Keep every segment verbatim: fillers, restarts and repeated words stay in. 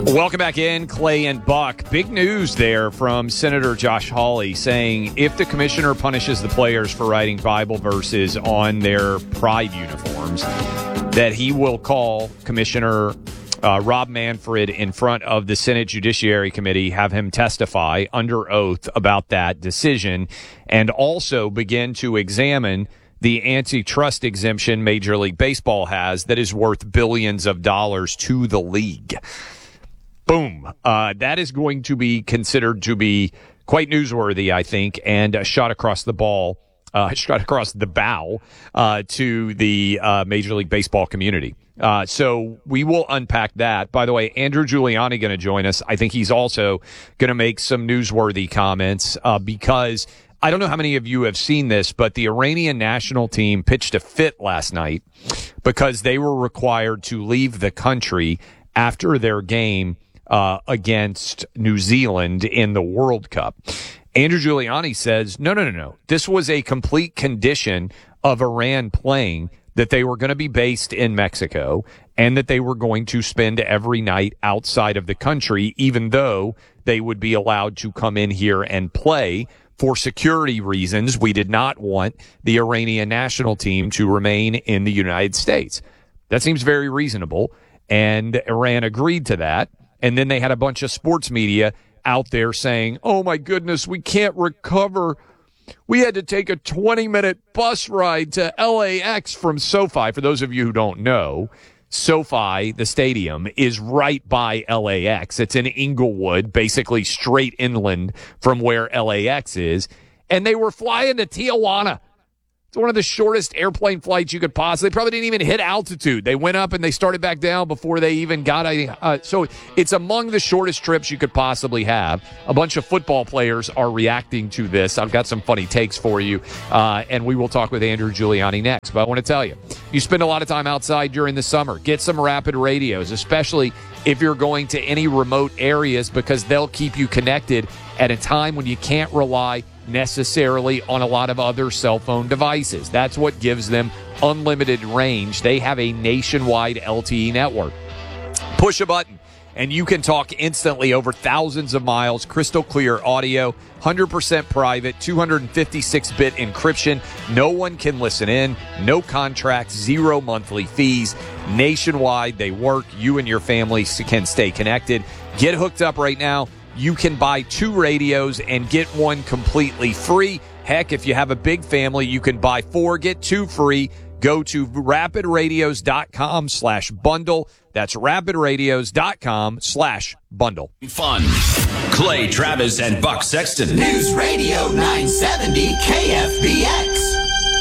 Welcome back in, Clay and Buck. Big news there from Senator Josh Hawley saying if the commissioner punishes the players for writing Bible verses on their Pride uniforms, that he will call Commissioner uh, Rob Manfred in front of the Senate Judiciary Committee, have him testify under oath about that decision, and also begin to examine the antitrust exemption Major League Baseball has that is worth billions of dollars to the league. Boom. Uh, that is going to be considered to be quite newsworthy, I think, and a shot across the ball, uh, shot across the bow uh, to the uh, Major League Baseball community. Uh, so we will unpack that. By the way, Andrew Giuliani going to join us. I think he's also going to make some newsworthy comments uh, because I don't know how many of you have seen this, but the Iranian national team pitched a fit last night because they were required to leave the country after their game Uh, against New Zealand in the World Cup. Andrew Giuliani says, no, no, no, no. This was a complete condition of Iran playing, that they were going to be based in Mexico and that they were going to spend every night outside of the country, even though they would be allowed to come in here and play. For security reasons, we did not want the Iranian national team to remain in the United States. That seems very reasonable, and Iran agreed to that. And then they had a bunch of sports media out there saying, oh, my goodness, we can't recover. We had to take a twenty-minute bus ride to L A X from SoFi. For those of you who don't know, SoFi, the stadium, is right by L A X. It's in Inglewood, basically straight inland from where L A X is. And they were flying to Tijuana. It's one of the shortest airplane flights you could possibly. They probably didn't even hit altitude. They went up and they started back down before they even got a. Uh, so it's among the shortest trips you could possibly have. A bunch of football players are reacting to this. I've got some funny takes for you, uh, and we will talk with Andrew Giuliani next. But I want to tell you, you spend a lot of time outside during the summer. Get some Rapid radios, especially if you're going to any remote areas, because they'll keep you connected at a time when you can't rely necessarily on a lot of other cell phone devices. That's what gives them unlimited range. They have a nationwide L T E network. Push a button and you can talk instantly over thousands of miles, crystal clear audio, one hundred percent private, two fifty-six bit encryption. No one can listen in, no contracts, zero monthly fees. Nationwide, they work. You and your family can stay connected. Get hooked up right now. You can buy two radios and get one completely free. Heck, if you have a big family, you can buy four, get two free. Go to rapidradios.com slash bundle. That's rapidradios.com slash bundle. Fun. Clay Travis and Buck Sexton. News Radio nine seventy K F B X.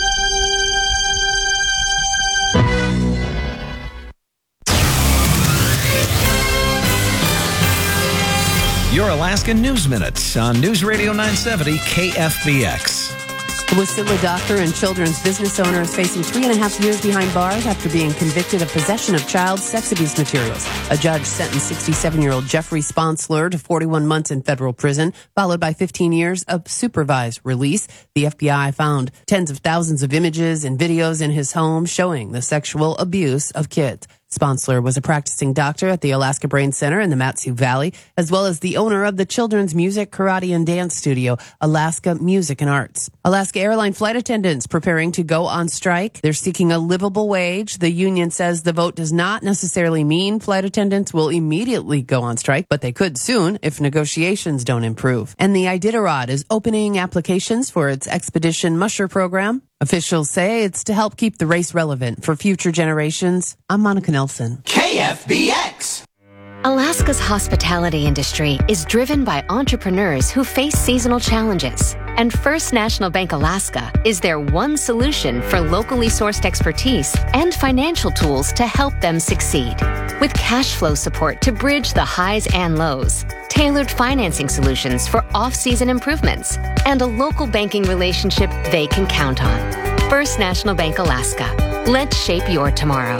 Your Alaska News Minute on News Radio nine seventy K F B X. The Wasilla doctor and children's business owner is facing three and a half years behind bars after being convicted of possession of child sex abuse materials. A judge sentenced sixty-seven-year-old Jeffrey Sponsler to forty-one months in federal prison, followed by fifteen years of supervised release. The F B I found tens of thousands of images and videos in his home showing the sexual abuse of kids. Sponsler was a practicing doctor at the Alaska Brain Center in the Mat-Su Valley, as well as the owner of the children's music, karate, and dance studio, Alaska Music and Arts. Alaska Airline flight attendants preparing to go on strike. They're seeking a livable wage. The union says the vote does not necessarily mean flight attendants will immediately go on strike, but they could soon if negotiations don't improve. And the Iditarod is opening applications for its Expedition Musher program. Officials say it's to help keep the race relevant for future generations. I'm Monica Nelson. K F B X. Alaska's hospitality industry is driven by entrepreneurs who face seasonal challenges. And First National Bank Alaska is their one solution for locally sourced expertise and financial tools to help them succeed. With cash flow support to bridge the highs and lows, tailored financing solutions for off-season improvements, and a local banking relationship they can count on. First National Bank Alaska. Let's shape your tomorrow.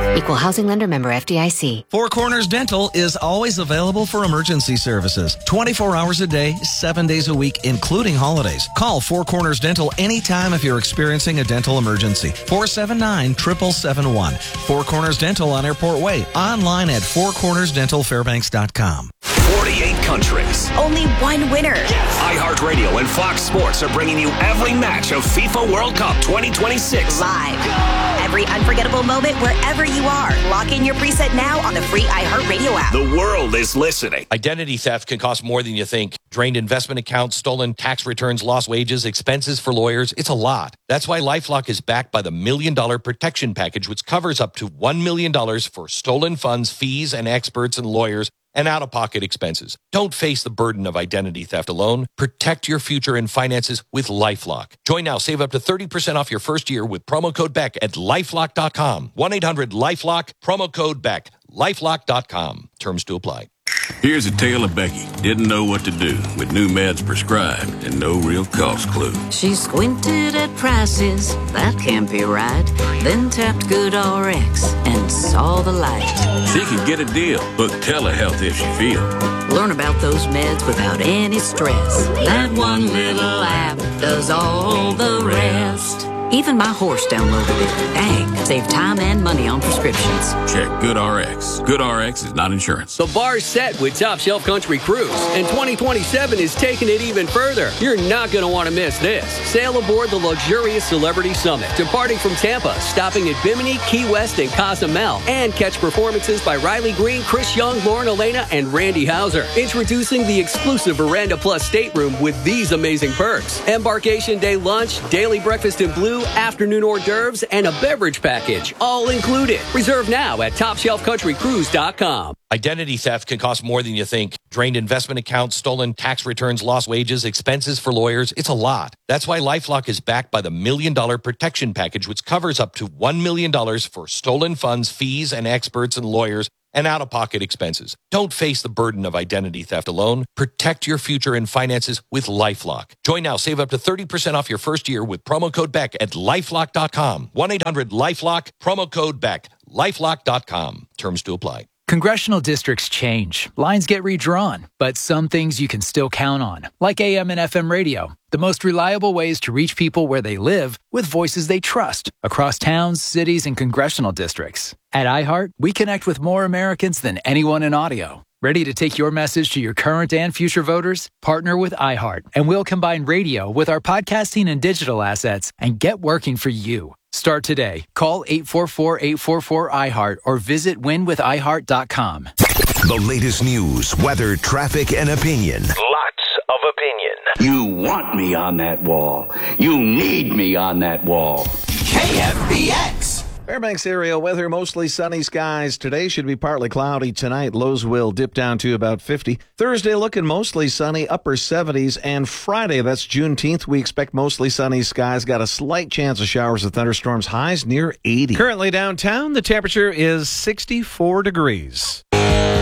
Equal housing lender, member F D I C. Four Corners Dental is always available for emergency services. twenty-four hours a day, seven days a week, including holidays. Call Four Corners Dental anytime if you're experiencing a dental emergency. four seven nine, seven seven seven one. Four Corners Dental on Airport Way. Online at four corners dental fairbanks dot com. forty-eight countries. Only one winner. iHeartRadio and Fox Sports are bringing you every match of FIFA World Cup twenty twenty-six. Live. Every unforgettable moment wherever you are. Lock in your preset now on the free iHeartRadio app. The world is listening. Identity theft can cost more than you think. Drained investment accounts, stolen tax returns, lost wages, expenses for lawyers. It's a lot. That's why LifeLock is backed by the Million Dollar Protection Package, which covers up to one million dollars for stolen funds, fees, and experts and lawyers, and out-of-pocket expenses. Don't face the burden of identity theft alone. Protect your future and finances with LifeLock. Join now. Save up to thirty percent off your first year with promo code Beck at lifelock dot com. one eight hundred lifelock, promo code Beck. lifelock dot com. Terms to apply. Here's a tale of Becky. Didn't know what to do with new meds prescribed and no real cost clue. She squinted at prices, that can't be right. Then tapped GoodRx and saw the light. She could get a deal, book telehealth if she feel. Learn about those meds without any stress. That one little app does all the rest. Even my horse downloaded it. Dang, save time and money on prescriptions. Check GoodRx. GoodRx is not insurance. The bar's set with Top Shelf Country Cruise, and twenty twenty-seven is taking it even further. You're not going to want to miss this. Sail aboard the luxurious Celebrity Summit, departing from Tampa, stopping at Bimini, Key West, and Cozumel, and catch performances by Riley Green, Chris Young, Lauren Elena, and Randy Hauser. Introducing the exclusive Veranda Plus stateroom with these amazing perks. Embarkation day lunch, daily breakfast in blue, afternoon hors d'oeuvres, and a beverage package, all included. Reserve now at top shelf country cruise dot com. Identity theft can cost more than you think. Drained investment accounts, stolen tax returns, lost wages, expenses for lawyers. It's a lot. That's why LifeLock is backed by the Million Dollar Protection Package, which covers up to one million dollars for stolen funds, fees, and experts and lawyers, and out-of-pocket expenses. Don't face the burden of identity theft alone. Protect your future and finances with LifeLock. Join now. Save up to thirty percent off your first year with promo code Beck at lifelock dot com. one eight hundred lifelock, promo code Beck. lifelock dot com. Terms to apply. Congressional districts change. Lines get redrawn. But some things you can still count on, like A M and F M radio. The most reliable ways to reach people where they live with voices they trust across towns, cities, and congressional districts. At iHeart, we connect with more Americans than anyone in audio. Ready to take your message to your current and future voters? Partner with iHeart, and we'll combine radio with our podcasting and digital assets and get working for you. Start today. Call eight four four, eight four four, I heart or visit win with i heart dot com. The latest news, weather, traffic, and opinion. Lots of opinion. You want me on that wall. You need me on that wall. K F B X. Fairbanks area weather, mostly sunny skies. Today should be partly cloudy. Tonight, lows will dip down to about fifty. Thursday looking mostly sunny, upper seventies. And Friday, that's Juneteenth, we expect mostly sunny skies. Got a slight chance of showers and thunderstorms, highs near eighty. Currently downtown, the temperature is sixty-four degrees.